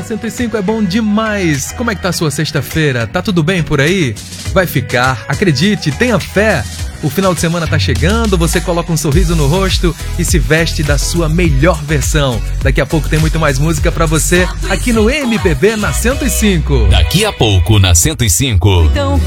105 é bom demais. Como é que tá a sua sexta-feira? Tá tudo bem por aí? Vai ficar, acredite, tenha fé. O final de semana tá chegando, você coloca um sorriso no rosto e se veste da sua melhor versão. Daqui a pouco tem muito mais música pra você aqui no MPB na 105. Daqui a pouco na 105.